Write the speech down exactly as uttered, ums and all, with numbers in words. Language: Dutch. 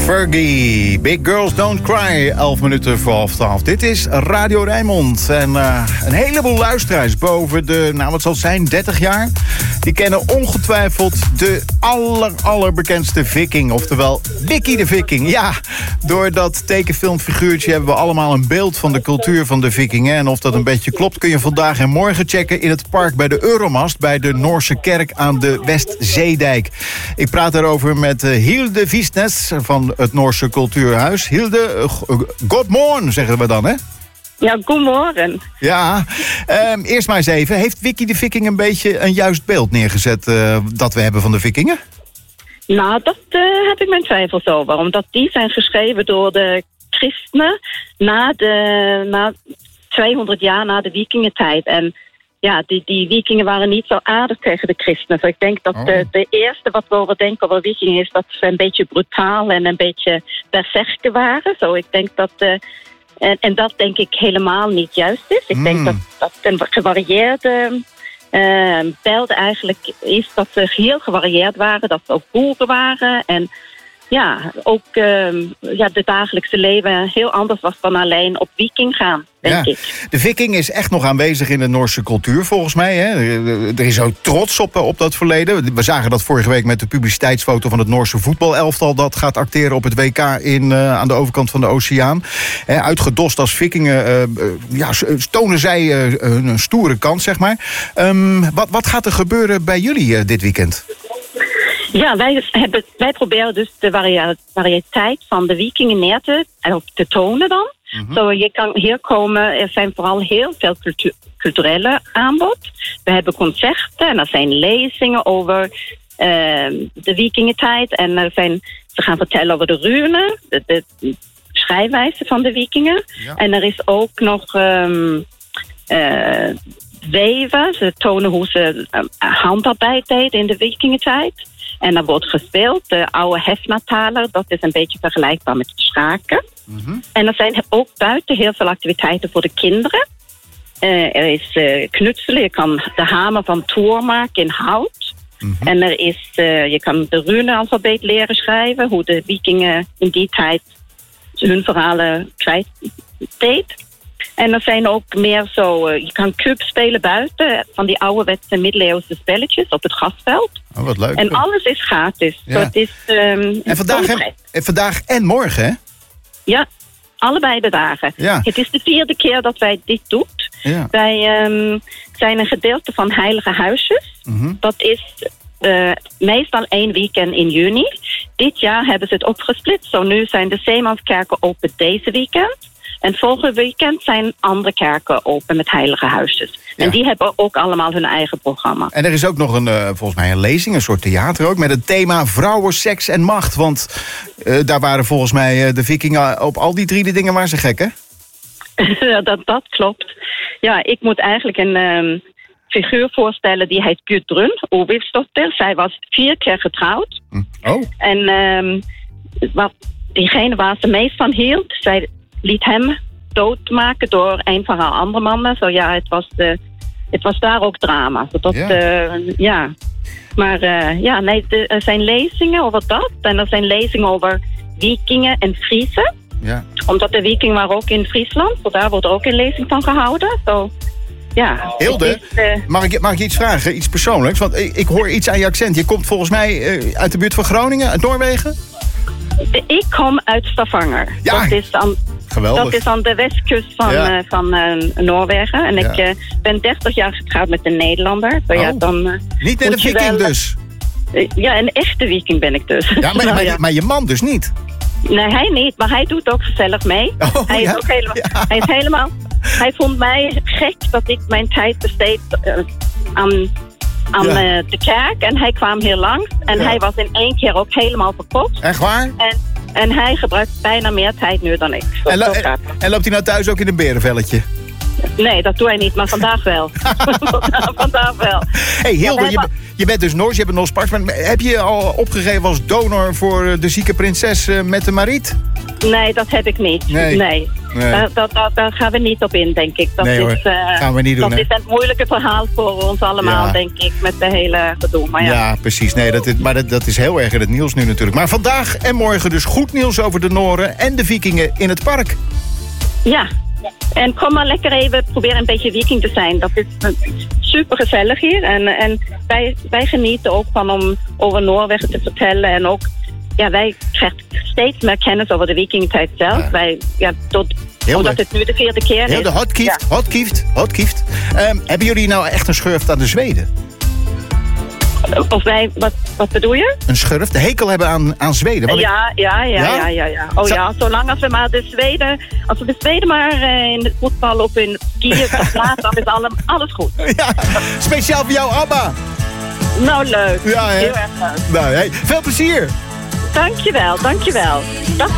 Fergie, Big Girls Don't Cry, elf minuten voor half twaalf. Dit is Radio Rijnmond. En uh, een heleboel luisteraars boven de, nou wat zal het zijn, dertig jaar... die kennen ongetwijfeld de aller, allerbekendste viking. Oftewel, Vicky de Viking. Ja, door dat tekenfilmfiguurtje hebben we allemaal een beeld van de cultuur van de vikingen. En of dat een beetje klopt kun je vandaag en morgen checken... in het park bij de Euromast, bij de Noorse kerk aan de Westzeedijk. Ik praat daarover met uh, Hilde Viesnes van het Noorse Cultuurhuis. Hilde, uh, good morning, zeggen we dan, hè? Ja, goedemorgen. Ja, um, eerst maar eens even. Heeft Vicky de Viking een beetje een juist beeld neergezet... Uh, dat we hebben van de vikingen? Nou, dat uh, heb ik mijn twijfels over. Omdat die zijn geschreven door de christenen... na, de, na tweehonderd jaar na de vikingentijd. En ja, die, die vikingen waren niet zo aardig tegen de christenen. Dus ik denk dat oh. de, de eerste wat we over denken over vikingen... is dat ze een beetje brutaal en een beetje berserker waren. Zo, ik denk dat... Uh, En, en dat denk ik helemaal niet juist is. Ik mm. denk dat dat een gevarieerde uh, beeld eigenlijk is. Dat ze heel gevarieerd waren. Dat ze ook boeren waren. En ja, ook uh, ja, het dagelijkse leven heel anders was dan alleen op viking gaan, denk ja. ik. De viking is echt nog aanwezig in de Noorse cultuur, volgens mij. Hè? Er is ook trots op, op dat verleden. We zagen dat vorige week met de publiciteitsfoto van het Noorse voetbalelftal... dat gaat acteren op het W K in, uh, aan de overkant van de oceaan. He, uitgedost als vikingen uh, uh, ja, tonen zij uh, een stoere kant, zeg maar. Um, wat, wat gaat er gebeuren bij jullie uh, dit weekend? Ja, wij, hebben, wij proberen dus de varia- variëteit van de vikingen neer te, te tonen dan. Mm-hmm. Zo, je kan hier komen, er zijn vooral heel veel cultu- culturele aanbod. We hebben concerten en er zijn lezingen over uh, de vikingentijd. En er zijn, ze gaan vertellen over de runen, de, de schrijfwijze van de vikingen. Ja. En er is ook nog... Um, uh, weven, ze tonen hoe ze uh, handarbeid deden in de vikingentijd. En er wordt gespeeld. De oude hefnataler, dat is een beetje vergelijkbaar met het schaken. Mm-hmm. En er zijn ook buiten heel veel activiteiten voor de kinderen. Uh, er is uh, knutselen, je kan de hamer van Thor maken in hout. Mm-hmm. En er is, uh, je kan de rune-alfabet leren schrijven, hoe de vikingen in die tijd hun verhalen kwijt deed. En er zijn ook meer zo... Uh, je kan club spelen buiten... van die ouderwetse middeleeuwse spelletjes op het grasveld. Oh, wat leuk. En alles is gratis. Ja. So het is, um, en, vandaag en, en vandaag en morgen, hè? Ja, allebei de dagen. Ja. Het is de vierde keer dat wij dit doen. Ja. Wij um, zijn een gedeelte van Heilige Huisjes. Mm-hmm. Dat is uh, meestal één weekend in juni. Dit jaar hebben ze het opgesplitst. Zo nu zijn de Zeemanskerken open deze weekend. En volgende weekend zijn andere kerken open met heilige huisjes. Ja. En die hebben ook allemaal hun eigen programma. En er is ook nog een, uh, volgens mij een lezing, een soort theater ook... met het thema vrouwen, seks en macht. Want uh, daar waren volgens mij uh, de vikingen op al die drie dingen waar ze gek, hè? dat, dat klopt. Ja, ik moet eigenlijk een um, figuur voorstellen die heet Gudrun Ovifsdotter. Zij was vier keer getrouwd. Oh. En um, wat diegene waar ze meest van hield... zij liet hem doodmaken door een van haar andere mannen. Zo ja, het was, uh, het was daar ook drama. Dat, ja. Uh, ja. Maar uh, ja, nee, de, er zijn lezingen over dat. En er zijn lezingen over vikingen en Friesen. Ja. Omdat de vikingen waren ook in Friesland. So daar wordt ook een lezing van gehouden. So, ja. Hilde, is, uh, mag, ik, mag ik je iets vragen? Iets persoonlijks? Want ik, ik hoor iets aan je accent. Je komt volgens mij uh, uit de buurt van Groningen, uit Noorwegen? Ik kom uit Stavanger. Ja. Dat is aan, Geweldig. Dat is aan de westkust van, ja. uh, van uh, Noorwegen. En ja. ik uh, ben dertig jaar getrouwd met een Nederlander. So, oh. ja, dan, uh, niet in de viking wel, dus? Uh, ja, een echte viking ben ik dus. Ja, maar, maar, ja. maar je man dus niet? Nee, hij niet. Maar hij doet ook gezellig mee. Oh, hij, is ja? ook helemaal, ja. hij is helemaal... Hij vond mij gek dat ik mijn tijd besteed uh, aan... aan ja. uh, de kerk en hij kwam hier langs en ja. hij was in één keer ook helemaal verkocht. Echt waar? En, en hij gebruikt bijna meer tijd nu dan ik. En, lo- en, en loopt hij nou thuis ook in een berenvelletje? Nee, dat doe hij niet, maar vandaag wel. vandaag wel. Hey Hilde, je, je bent dus Noors, je hebt een Noors pas, maar heb je al opgegeven als donor voor de zieke prinses uh, met de Mariet? Nee, dat heb ik niet. Nee. nee. Nee. Daar, daar, daar, daar gaan we niet op in, denk ik. Dat Nee, hoor. is, uh, Gaan we niet doen, dat hè? is een moeilijke verhaal voor ons allemaal, Ja. denk ik, met de hele gedoe. Maar ja. Ja, precies. Nee, dat is, maar dat, dat is heel erg in het nieuws nu natuurlijk. Maar vandaag en morgen dus goed nieuws over de Noren en de Vikingen in het park. Ja. En kom maar lekker even proberen een beetje Viking te zijn. Dat is super gezellig hier. En, en wij, wij genieten ook van om over Noorwegen te vertellen. En ook, ja, wij krijgen steeds meer kennis over de Vikingtijd zelf. Ja. Wij, ja, tot, Heel omdat leuk. het nu de vierde keer is. Heel de hotkieft, Ja. hotkieft, hotkieft. Um, hebben jullie nou echt een schurft aan de Zweden? Of wij, wat, wat bedoel je? Een schurft? De hekel hebben aan, aan Zweden? Want ik- Ja, ja, ja, Ja? ja, ja, ja. Oh Zo- ja, zolang als we maar de Zweden, als we de Zweden maar eh, in het voetbal of in skiën verplaatsen, dan is alle, alles goed. Ja, speciaal voor jou, Abba. Nou, leuk. Ja, hè? Heel erg leuk. Nou, hey, veel plezier. Dankjewel, dankjewel. Dag.